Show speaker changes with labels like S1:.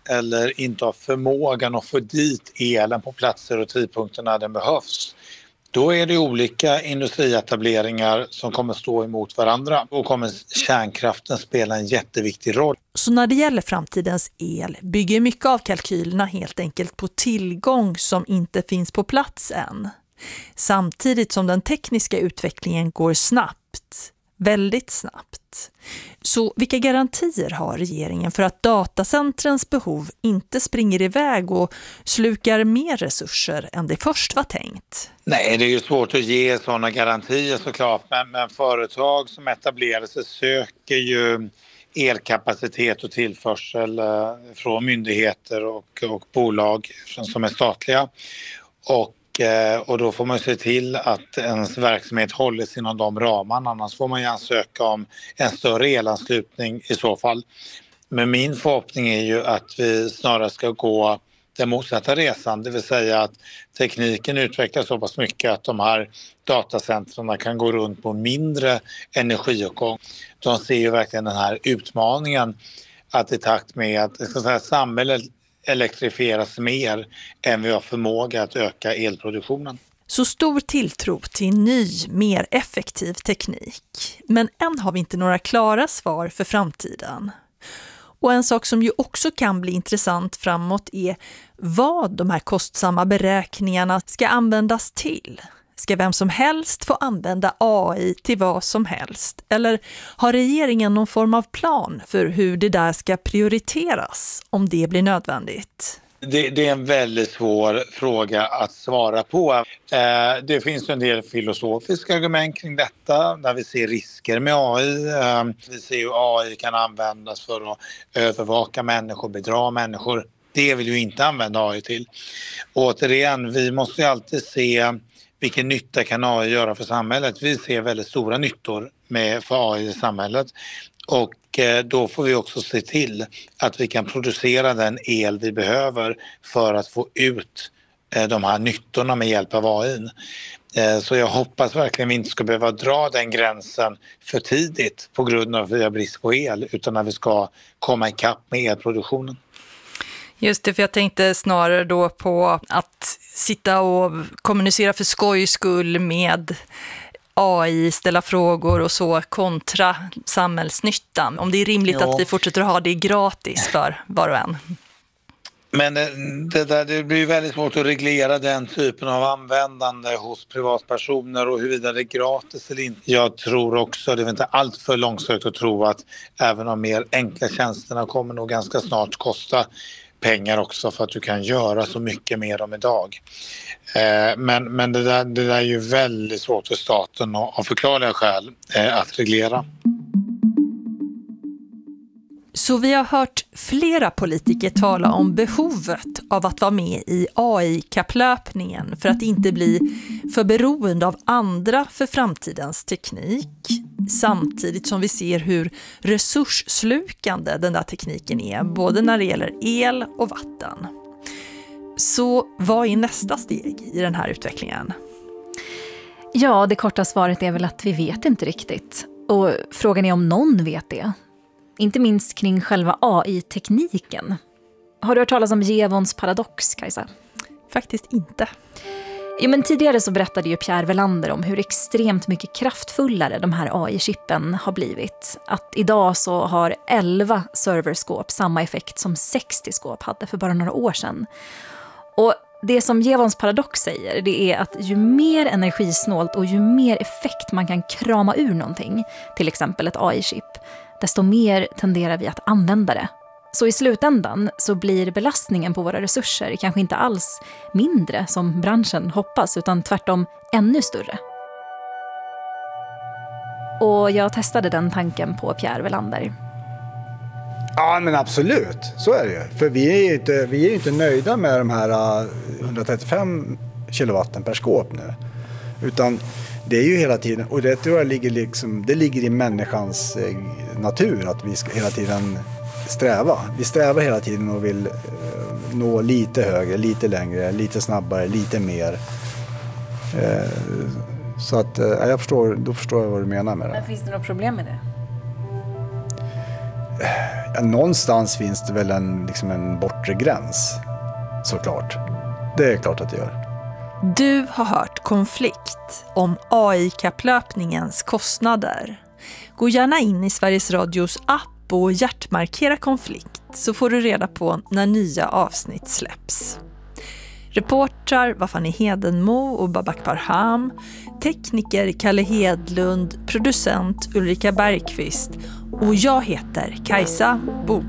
S1: eller inte har förmågan att få dit elen på platser och tidpunkter när den behövs, då är det olika industrietableringar som kommer stå emot varandra och kommer kärnkraften spela en jätteviktig roll.
S2: Så när det gäller framtidens el bygger mycket av kalkylerna helt enkelt på tillgång som inte finns på plats än. Samtidigt som den tekniska utvecklingen går snabbt, väldigt snabbt. Så vilka garantier har regeringen för att datacentrens behov inte springer iväg och slukar mer resurser än det först var tänkt?
S1: Nej, det är ju svårt att ge sådana garantier såklart, men företag som etablerar sig söker ju elkapacitet och tillförsel från myndigheter och bolag som är statliga. Och då får man se till att ens verksamhet hålls inom de ramarna, annars får man ju ansöka om en större elanslutning i så fall. Men min förhoppning är ju att vi snarare ska gå den motsatta resan, det vill säga att tekniken utvecklas så pass mycket att de här datacentrarna kan gå runt på mindre energiåtgång. De ser ju verkligen den här utmaningen att i takt med att samhället elektrifieras mer än vi har förmåga att öka elproduktionen.
S2: Så stor tilltro till ny, mer effektiv teknik. Men än har vi inte några klara svar för framtiden. Och en sak som ju också kan bli intressant framåt är vad de här kostsamma beräkningarna ska användas till. Ska vem som helst få använda AI till vad som helst? Eller har regeringen någon form av plan för hur det där ska prioriteras om det blir nödvändigt?
S1: Det är en väldigt svår fråga att svara på. Det finns en del filosofiska argument kring detta där vi ser risker med AI. Vi ser hur AI kan användas för att övervaka människor, bedra människor. Det vill ju inte använda AI till. Och återigen, vi måste ju alltid se vilken nytta kan AI göra för samhället. Vi ser väldigt stora nyttor för AI i samhället. Och då får vi också se till att vi kan producera den el vi behöver för att få ut de här nyttorna med hjälp av AI. Så jag hoppas verkligen vi inte ska behöva dra den gränsen för tidigt på grund av att vi har brist på el, utan att vi ska komma ikapp med elproduktionen.
S2: Just det, för jag tänkte snarare då på att sitta och kommunicera för skojs skull med AI, ställa frågor och så kontra samhällsnyttan. Om det är rimligt att vi fortsätter att ha det gratis för var och en.
S1: Men det blir väldigt svårt att reglera den typen av användande hos privatpersoner och huruvida det är gratis eller inte. Jag tror också, det är inte allt för långsökt att tro att även de mer enkla tjänsterna kommer nog ganska snart kosta pengar också för att du kan göra så mycket mer om idag. Men det där är ju väldigt svårt för staten av förklarliga skäl att reglera.
S2: Så vi har hört flera politiker tala om behovet av att vara med i AI-kapplöpningen för att inte bli för beroende av andra för framtidens teknik. Samtidigt som vi ser hur resursslukande den där tekniken är, både när det gäller el och vatten. Så vad är nästa steg i den här utvecklingen?
S3: Ja, det korta svaret är väl att vi vet inte riktigt. Och frågan är om någon vet det. Inte minst kring själva AI-tekniken. Har du hört talas om Jevons paradox, Kajsa?
S2: Faktiskt inte.
S3: Jo, men tidigare så berättade ju Pierre Welander om hur extremt mycket kraftfullare de här AI-chippen har blivit. Att idag så har 11 serverskåp samma effekt som 60 skåp hade för bara några år sedan. Och det som Jevons paradox säger, det är att ju mer energisnålt och ju mer effekt man kan krama ur någonting, till exempel ett AI-chip, desto mer tenderar vi att använda det. Så i slutändan så blir belastningen på våra resurser kanske inte alls mindre som branschen hoppas, utan tvärtom ännu större. Och jag testade den tanken på Pierre Welander.
S4: Ja, men absolut. Så är det ju. För vi är ju inte nöjda med de här 135 kilowatten per skåp nu. Utan det är ju hela tiden, och det tror jag ligger i människans natur att vi ska hela tiden sträva. Vi strävar hela tiden och vill nå lite högre, lite längre, lite snabbare, lite mer. Så att då förstår jag vad du menar med det.
S3: Men finns det något problem med det?
S4: någonstans finns det väl en bortre gräns, såklart. Det är klart att det gör.
S2: Du har hört Konflikt om AI-kapplöpningens kostnader. Gå gärna in i Sveriges Radios app och hjärtmarkera Konflikt så får du reda på när nya avsnitt släpps. Reportrar var Fanny Hedenmo och Babak Parham, tekniker Kalle Hedlund, producent Ulrika Bergqvist och jag heter Kajsa Bog.